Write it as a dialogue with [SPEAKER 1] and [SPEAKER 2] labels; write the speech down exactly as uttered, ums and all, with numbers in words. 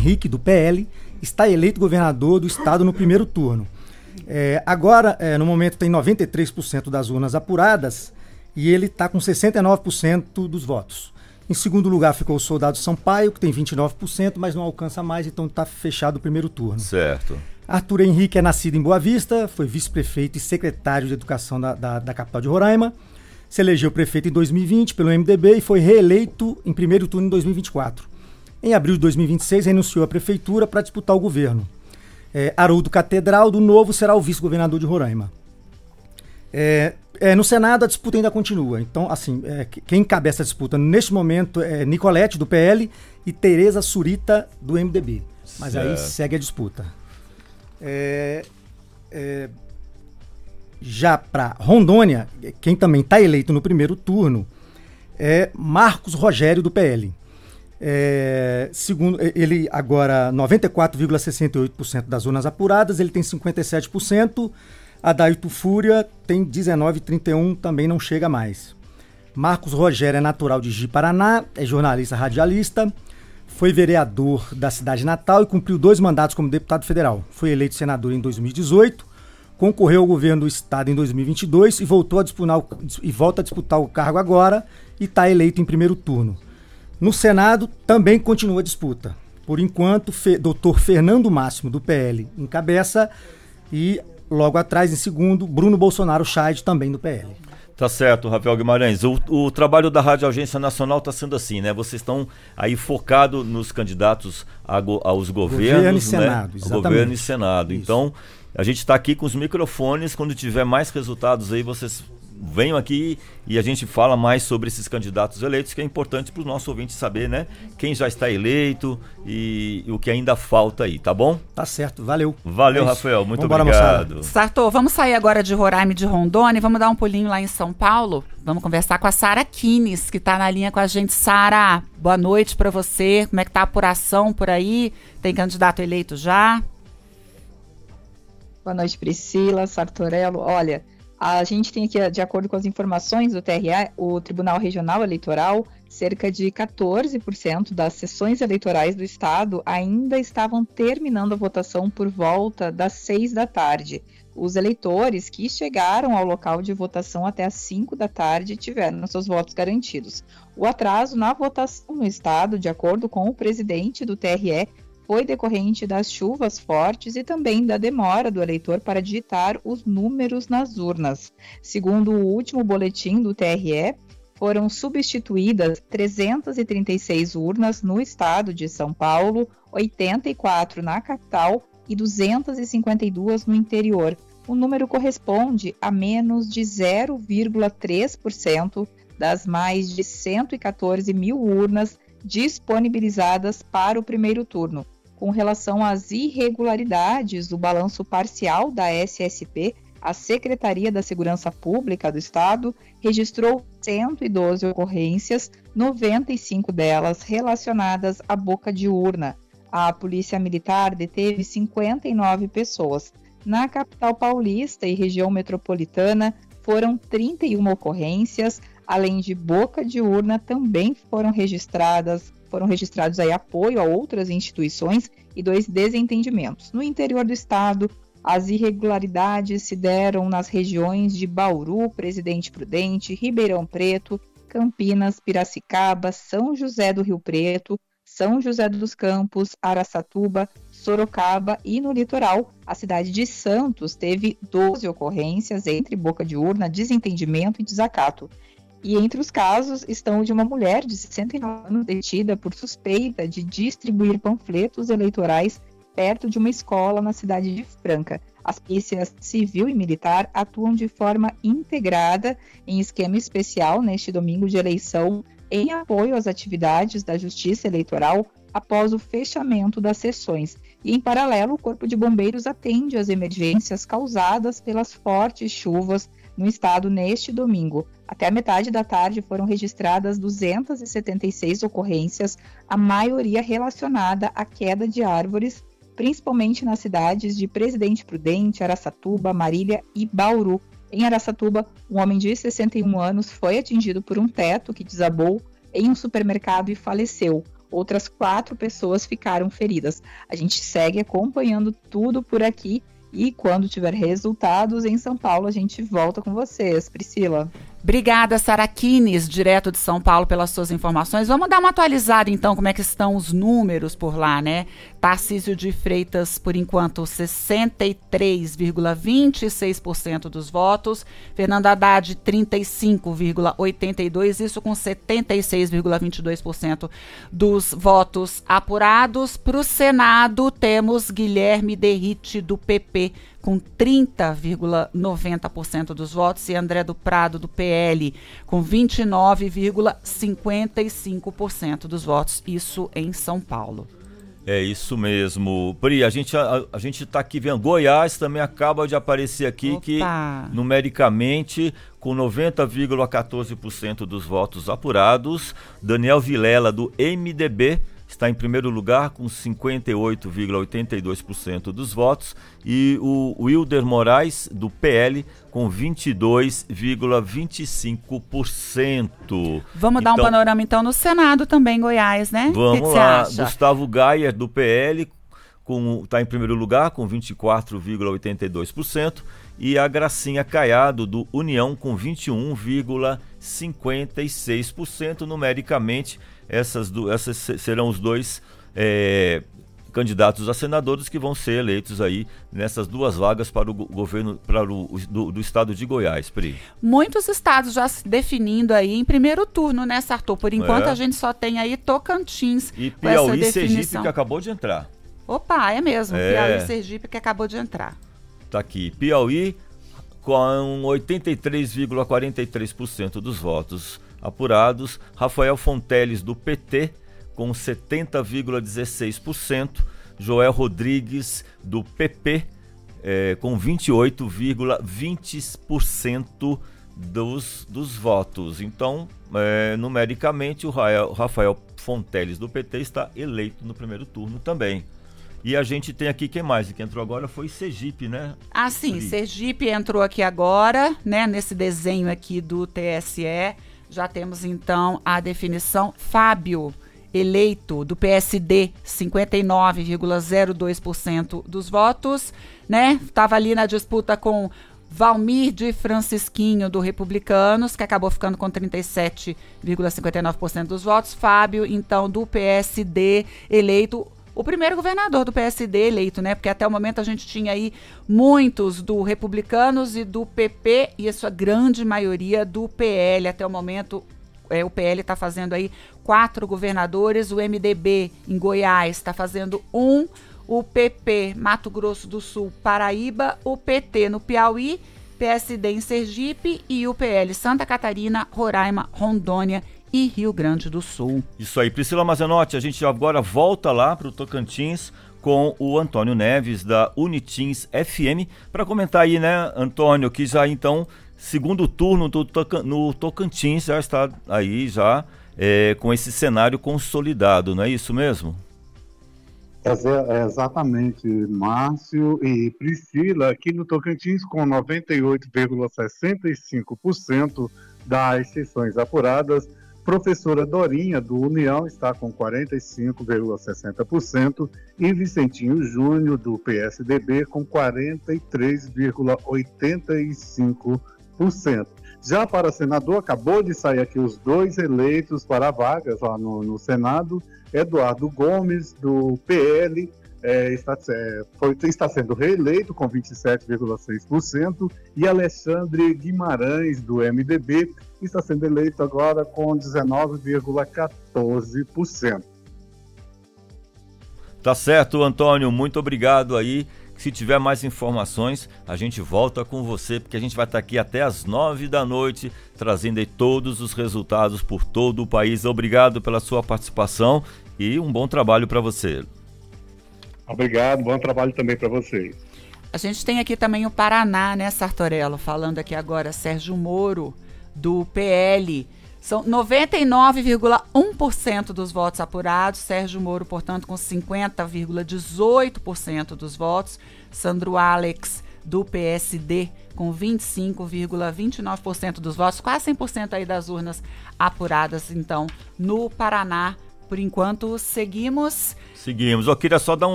[SPEAKER 1] Henrique, do P L, está eleito governador do estado no primeiro turno. É, agora, é, no momento, tem noventa e três por cento das urnas apuradas e ele está com sessenta e nove por cento dos votos. Em segundo lugar ficou o Soldado Sampaio, que tem vinte e nove por cento, mas não alcança mais, então está fechado o primeiro turno.
[SPEAKER 2] Certo.
[SPEAKER 1] Arthur Henrique é nascido em Boa Vista, foi vice-prefeito e secretário de Educação da, da, da capital de Roraima, se elegeu prefeito em dois mil e vinte pelo M D B e foi reeleito em primeiro turno em dois mil e vinte e quatro. Em abril de dois mil e vinte e seis, renunciou à prefeitura para disputar o governo. É, Haroldo Catedral, do Novo, será o vice-governador de Roraima. É, é, no Senado, a disputa ainda continua. Então, assim, é, quem encabeça a disputa neste momento é Nicolete, do P L, e Tereza Surita, do M D B. Mas certo. Aí segue a disputa. É, é, já para Rondônia, quem também está eleito no primeiro turno é Marcos Rogério, do P L. É, segundo ele, agora noventa e quatro vírgula sessenta e oito por cento das urnas apuradas, ele tem cinquenta e sete por cento. Adailto Fúria tem dezenove vírgula trinta e um por cento, também não chega mais. Marcos Rogério é natural de Ji-Paraná, é jornalista radialista, foi vereador da cidade natal e cumpriu dois mandatos como deputado federal. Foi eleito senador em dois mil e dezoito, concorreu ao governo do estado em dois mil e vinte e dois e, voltou a disputar o, e volta a disputar o cargo agora e está eleito em primeiro turno. No Senado também continua a disputa. Por enquanto, Fe, doutor Fernando Máximo, do P L, encabeça e logo atrás, em segundo, Bruno Bolsonaro Chade, também do P L.
[SPEAKER 2] Tá certo, Rafael Guimarães. O, o trabalho da Rádio Agência Nacional está sendo assim, né? Vocês estão aí focados nos candidatos a go, aos governos,
[SPEAKER 1] governo e Senado,
[SPEAKER 2] né?
[SPEAKER 1] Exatamente.
[SPEAKER 2] Governo e Senado.
[SPEAKER 1] Isso.
[SPEAKER 2] Então, a gente está aqui com os microfones. Quando tiver mais resultados aí, vocês venham aqui e a gente fala mais sobre esses candidatos eleitos, que é importante para o nosso ouvinte saber, né? Quem já está eleito e, e o que ainda falta aí, tá bom?
[SPEAKER 1] Tá certo, valeu.
[SPEAKER 2] Valeu, é Rafael, muito
[SPEAKER 1] Vambora,
[SPEAKER 2] obrigado.
[SPEAKER 3] Sartor, vamos sair agora de Roraima e de Rondônia e vamos dar um pulinho lá em São Paulo. Vamos conversar com a Sara Kines, que está na linha com a gente. Sara, boa noite para você. Como é que tá a apuração por aí? Tem candidato eleito já?
[SPEAKER 4] Boa noite, Priscila, Sartorello. Olha, a gente tem aqui, de acordo com as informações do T R E, o Tribunal Regional Eleitoral, cerca de quatorze por cento das sessões eleitorais do estado ainda estavam terminando a votação por volta das seis da tarde. Os eleitores que chegaram ao local de votação até as cinco da tarde tiveram seus votos garantidos. O atraso na votação no estado, de acordo com o presidente do T R E, foi decorrente das chuvas fortes e também da demora do eleitor para digitar os números nas urnas. Segundo o último boletim do T R E, foram substituídas trezentas e trinta e seis urnas no estado de São Paulo, oitenta e quatro na capital e duzentas e cinquenta e duas no interior. O número corresponde a menos de zero vírgula três por cento das mais de cento e quatorze mil urnas disponibilizadas para o primeiro turno. Com relação às irregularidades do balanço parcial da S S P, a Secretaria da Segurança Pública do Estado registrou cento e doze ocorrências, noventa e cinco delas relacionadas à boca de urna. A Polícia Militar deteve cinquenta e nove pessoas. Na capital paulista e região metropolitana, foram trinta e uma ocorrências, além de boca de urna, também foram registradas Foram registrados aí apoio a outras instituições e dois desentendimentos. No interior do estado, as irregularidades se deram nas regiões de Bauru, Presidente Prudente, Ribeirão Preto, Campinas, Piracicaba, São José do Rio Preto, São José dos Campos, Araçatuba, Sorocaba e no litoral, a cidade de Santos teve doze ocorrências entre boca de urna, desentendimento e desacato. E entre os casos estão o de uma mulher de sessenta e nove anos detida por suspeita de distribuir panfletos eleitorais perto de uma escola na cidade de Franca. As polícias civil e militar atuam de forma integrada em esquema especial neste domingo de eleição em apoio às atividades da Justiça Eleitoral após o fechamento das sessões. E, em paralelo, o Corpo de Bombeiros atende às emergências causadas pelas fortes chuvas no estado neste domingo. Até a metade da tarde foram registradas duzentas e setenta e seis ocorrências, a maioria relacionada à queda de árvores, principalmente nas cidades de Presidente Prudente, Araçatuba, Marília e Bauru. Em Araçatuba, um homem de sessenta e um anos foi atingido por um teto que desabou em um supermercado e faleceu. outras quatro pessoas ficaram feridas. A gente segue acompanhando tudo por aqui e quando tiver resultados em São Paulo, a gente volta com vocês. Priscila.
[SPEAKER 3] Obrigada, Sara Kines, direto de São Paulo, pelas suas informações. Vamos dar uma atualizada, então, como é que estão os números por lá, né? Tarcísio de Freitas, por enquanto, sessenta e três vírgula vinte e seis por cento dos votos. Fernando Haddad, trinta e cinco vírgula oitenta e dois por cento, isso com setenta e seis vírgula vinte e dois por cento dos votos apurados. Para o Senado, temos Guilherme Derrite, do P P, com trinta vírgula noventa por cento dos votos, e André do Prado, do P L, com vinte e nove vírgula cinquenta e cinco por cento dos votos, isso em São Paulo.
[SPEAKER 2] É isso mesmo. Pri, a gente a, a gente está aqui vendo, Goiás também acaba de aparecer aqui. Opa. Que numericamente, com noventa vírgula quatorze por cento dos votos apurados, Daniel Vilela, do M D B, está em primeiro lugar com cinquenta e oito vírgula oitenta e dois por cento dos votos, e o Wilder Moraes, do P L, com vinte e dois vírgula vinte e cinco por cento.
[SPEAKER 3] Vamos então dar um panorama então no Senado também, Goiás, né?
[SPEAKER 2] Vamos
[SPEAKER 3] que que
[SPEAKER 2] lá,
[SPEAKER 3] você acha?
[SPEAKER 2] Gustavo Gayer, do P L, está em primeiro lugar com vinte e quatro vírgula oitenta e dois por cento, e a Gracinha Caiado, do União, com vinte e um vírgula cinquenta e seis por cento. Numericamente, essas, do, essas serão os dois é, candidatos a senadores que vão ser eleitos aí nessas duas vagas para o governo para o, do, do estado de Goiás, Pri.
[SPEAKER 3] Muitos estados já se definindo aí em primeiro turno, né, Sartor? Por enquanto é. a gente só tem aí Tocantins.
[SPEAKER 2] E Piauí e Sergipe, que acabou de entrar.
[SPEAKER 3] Opa, é mesmo,
[SPEAKER 2] é.
[SPEAKER 3] Piauí e Sergipe que acabou de entrar.
[SPEAKER 2] Tá aqui, Piauí com oitenta e três vírgula quarenta e três por cento dos votos apurados, Rafael Fonteles, do P T, com setenta vírgula dezesseis por cento, Joel Rodrigues, do P P, é, com vinte e oito vírgula vinte por cento dos, dos votos. Então, é, numericamente, o Rafael Fonteles, do P T, está eleito no primeiro turno também. E a gente tem aqui, quem mais? Que entrou agora foi Sergipe, né?
[SPEAKER 3] Ah, sim, Sergipe entrou aqui agora, né? Nesse desenho aqui do T S E. Já temos, então, a definição. Fábio, eleito do P S D, cinquenta e nove vírgula zero dois por cento dos votos, né? Estava ali na disputa com Valmir de Francisquinho, do Republicanos, que acabou ficando com trinta e sete vírgula cinquenta e nove por cento dos votos. Fábio, então, do P S D, eleito o primeiro governador do P S D eleito, né? Porque até o momento a gente tinha aí muitos do Republicanos e do P P, e a sua grande maioria do P L. Até o momento, é, o P L está fazendo aí quatro governadores, o M D B em Goiás está fazendo um, o P P Mato Grosso do Sul, Paraíba, o P T no Piauí, P S D em Sergipe e o P L Santa Catarina, Roraima, Rondônia e Rio Grande do Sul.
[SPEAKER 2] Isso aí, Priscila Mazenotti, a gente agora volta lá para o Tocantins com o Antônio Neves, da Unitins F M, para comentar aí, né, Antônio, que já então, segundo turno do Toc- no Tocantins já está aí já é, com esse cenário consolidado, não é isso mesmo?
[SPEAKER 5] É, exatamente, Márcio e Priscila, aqui no Tocantins com noventa e oito vírgula sessenta e cinco por cento das sessões apuradas. Professora Dorinha, do União, está com quarenta e cinco vírgula sessenta por cento e Vicentinho Júnior, do P S D B, com quarenta e três vírgula oitenta e cinco por cento. Já para senador, acabou de sair aqui os dois eleitos para vagas lá no, no Senado. Eduardo Gomes, do P L, é, está, é, foi, está sendo reeleito com vinte e sete vírgula seis por cento, e Alexandre Guimarães, do M D B, está sendo eleito agora com dezenove vírgula quatorze por cento.
[SPEAKER 2] Tá certo, Antônio, muito obrigado aí. Se tiver mais informações, a gente volta com você, porque a gente vai estar aqui até as nove da noite, trazendo aí todos os resultados por todo o país. Obrigado pela sua participação e um bom trabalho para você.
[SPEAKER 5] Obrigado, bom trabalho também para vocês.
[SPEAKER 3] A gente tem aqui também o Paraná, né, Sartorello? Falando aqui agora, Sérgio Moro, do P L. São noventa e nove vírgula um por cento dos votos apurados. Sérgio Moro, portanto, com cinquenta vírgula dezoito por cento dos votos. Sandro Alex, do P S D, com vinte e cinco vírgula vinte e nove por cento dos votos. Quase cem por cento aí das urnas apuradas, então, no Paraná, Por enquanto, seguimos.
[SPEAKER 2] Seguimos. Eu queria só dar um